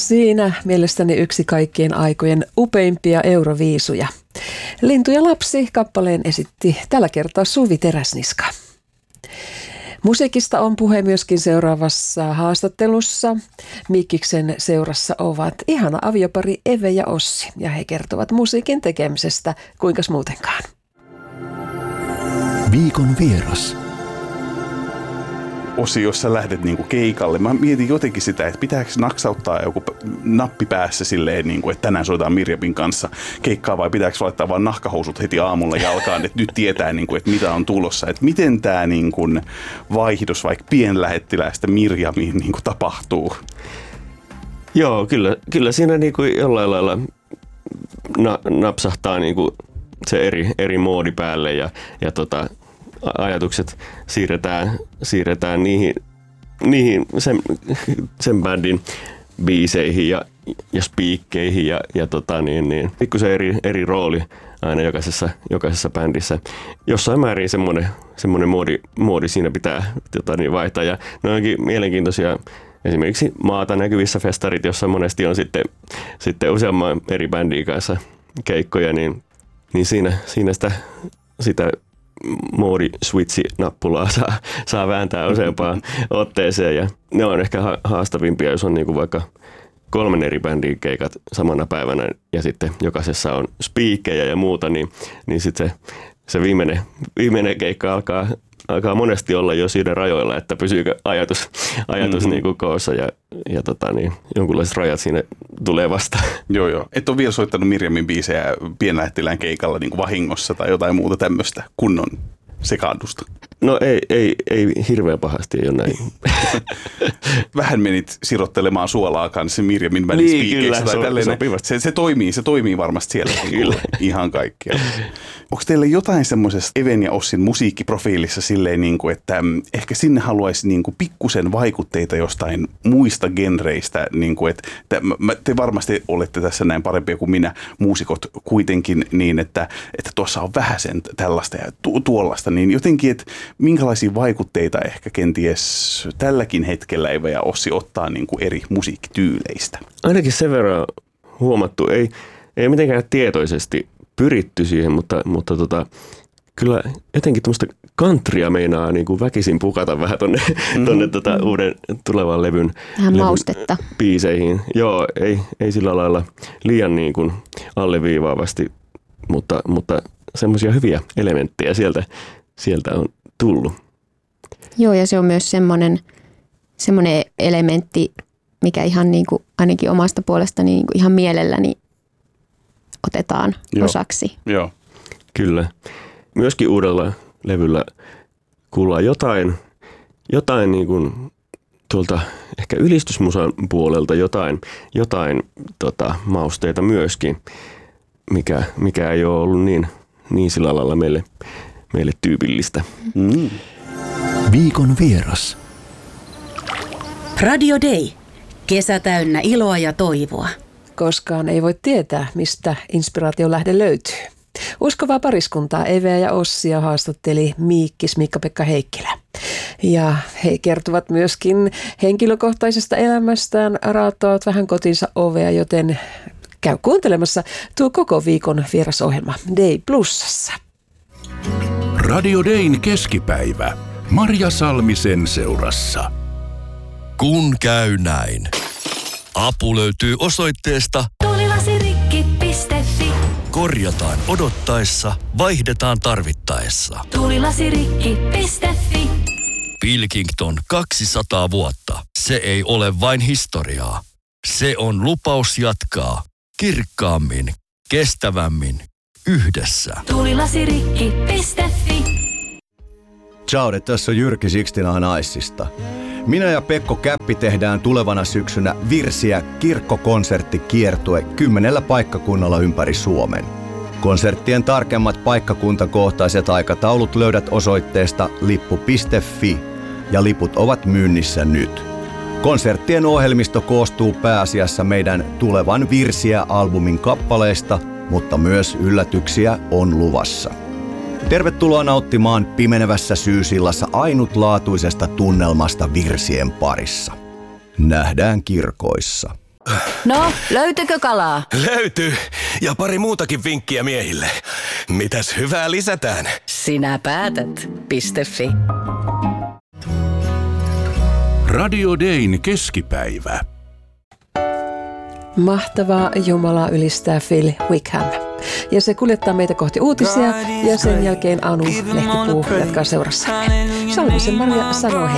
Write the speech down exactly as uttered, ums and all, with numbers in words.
Siinä mielestäni yksi kaikkien aikojen upeimpia euroviisuja. Lintu ja lapsi kappaleen esitti tällä kertaa Suvi Teräsniska. Musiikista on puhe myöskin seuraavassa haastattelussa. Mikkiksen seurassa ovat ihana aviopari Eve ja Ossi ja he kertovat musiikin tekemisestä, kuinkas muutenkaan. Viikon vieras. Ossi, jos sä lähdet niinku keikalle, mä mietin jotenkin sitä, että pitääkö naksauttaa joku nappi päässä silleen, niinku, että tänään soitaan Mirjamin kanssa keikkaa, vai pitääkö laittaa vaan nahkahousut heti aamulla jalkaan, että nyt tietää, niinku, että mitä on tulossa. Että miten tämä niinku vaihdos vaikka pienlähettiläistä Mirjamiin niinku tapahtuu? Joo, kyllä, kyllä siinä niinku jollain lailla na, napsahtaa niinku se eri, eri moodi päälle ja, ja tota, ajatukset siirretään, siirretään niihin, niihin sen, sen bändin biiseihin ja, ja spiikkeihin ja, ja tota niin, niin, pikkusen eri, eri rooli aina jokaisessa, jokaisessa bändissä. Jossain määrin semmoinen, semmoinen moodi, moodi siinä pitää tota niin, vaihtaa ja ne onkin mielenkiintoisia. Esimerkiksi maata näkyvissä festarit, jossa monesti on sitten, sitten useamman eri bändin kanssa keikkoja, niin, niin siinä, siinä sitä, sitä moodi-switchi-nappulaa saa, saa vääntää useampaan otteeseen. Ja ne on ehkä haastavimpia, jos on niinku vaikka kolmen eri bändin keikat samana päivänä ja sitten jokaisessa on spiikkejä ja muuta, niin, niin sitten se, se viimeinen, viimeinen keikka alkaa alkaa monesti olla jo siinä rajoilla, että pysyykö ajatus, ajatus mm-hmm. niin kuin koossa ja, ja tota niin, jonkunlaiset rajat siinä tulee vastaan. Joo, joo. Et ole vielä soittanut Mirjamin biisejä pienlähettilään keikalla niin kuin vahingossa tai jotain muuta tämmöistä kunnon sekaannusta? No ei, ei, ei hirveän pahasti, ei ole näin. Vähän menit sirottelemaan suolaa kanssa Mirjamin välispiikeissä. Niin, kyllä, so, se, se, toimii, se toimii varmasti siellä. Kyllä. Ihan kaikkia. Onko teillä jotain semmoisessa Even ja Ossin musiikkiprofiilissa silleen, niin kuin, että ehkä sinne haluaisi niin kuin pikkusen vaikutteita jostain muista genreistä? Niin kuin, että te varmasti olette tässä näin parempia kuin minä, muusikot kuitenkin niin, että, että tuossa on vähäsen tällaista ja tu- tuollaista. Niin jotenkin, että minkälaisia vaikutteita ehkä kenties tälläkin hetkellä Eve ja Ossi ottaa niin kuin eri musiikkityyleistä? Ainakin sen verran huomattu. Ei, ei mitenkään tietoisesti pyritty siihen, mutta, mutta tota, kyllä jotenkin tuommoista countrya meinaa niin kuin väkisin pukata vähän tuonne mm-hmm. tonne tota uuden tulevan levyn, vähän levyn maustetta biiseihin. Joo, ei, ei sillä lailla liian niin kuin alleviivaavasti, mutta, mutta semmoisia hyviä elementtejä sieltä, sieltä on tullut. Joo, ja se on myös semmoinen, semmoinen elementti, mikä ihan niin kuin, ainakin omasta puolestani niin kuin ihan mielelläni otetaan Joo. osaksi. Joo. Kyllä. Myöskin uudella levyllä kuullaan jotain, jotain niin kuin tuolta ehkä ylistysmusan puolelta jotain, jotain tota, mausteita myöskin, mikä, mikä ei ole ollut niin, niin sillä lailla meille, meille tyypillistä. Mm. Viikon vieras. Radio Day. Kesä täynnä iloa ja toivoa. Koskaan ei voi tietää, mistä inspiraation lähde löytyy. Uskovaa pariskuntaa Eveä ja Ossia haastatteli Miikkis Miikka-Pekka Heikkilä. Ja he kertovat myöskin henkilökohtaisesta elämästään, raottavat vähän kotinsa ovea, joten käy kuuntelemassa tuo koko viikon vierasohjelma Day Plusassa. Radio Dayn keskipäivä. Marja Salmisen seurassa. Kun käy näin. Apu löytyy osoitteesta Tulilasirikki piste fi. Korjataan odottaessa, vaihdetaan tarvittaessa. Tulilasirikki piste fi. Pilkington kaksisataa vuotta. Se ei ole vain historiaa. Se on lupaus jatkaa kirkkaammin, kestävämmin, yhdessä. Tulilasirikki piste fi. Ciao, tässä on Jyrki Sixtina Icesta. Minä ja Pekko Käppi tehdään tulevana syksynä Virsiä kirkkokonserttikiertue kymmenellä paikkakunnalla ympäri Suomen. Konserttien tarkemmat paikkakuntakohtaiset aikataulut löydät osoitteesta lippu piste fi ja liput ovat myynnissä nyt. Konserttien ohjelmisto koostuu pääasiassa meidän tulevan Virsiä-albumin kappaleista, mutta myös yllätyksiä on luvassa. Tervetuloa nauttimaan pimenevässä syysillassa ainutlaatuisesta tunnelmasta virsien parissa. Nähdään kirkoissa. No, löytyykö kalaa? Löytyy. Ja pari muutakin vinkkiä miehille. Mitäs hyvää lisätään? Sinä päätät. Piste.fi. Radio Dayn keskipäivä. Mahtavaa Jumalaa ylistää Phil Wickham. Ja se kuljettaa meitä kohti uutisia ja sen jälkeen Anu Lehtipuu jatkaa seurassa. Salmisen Maria sanoo hei.